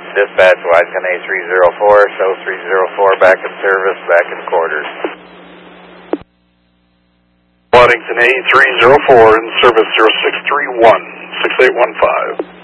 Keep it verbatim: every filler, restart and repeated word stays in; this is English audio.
Dispatch, Waddington A three oh four, show three oh four, back in service, back in quarters. Waddington A three oh four in service zero six three one, six eight one five.